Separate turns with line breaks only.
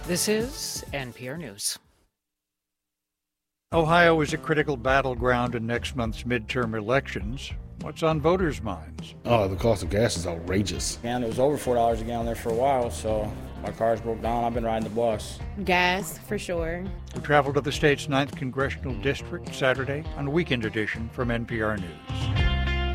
This is NPR News.
Ohio is a critical battleground in next month's midterm elections. What's on voters' minds?
The cost of gas is outrageous.
And it was over $4 a gallon there for a while, so my car's broke down. I've been riding the bus.
Gas, for sure.
We travel to the state's 9th Congressional District Saturday on a weekend edition from NPR News.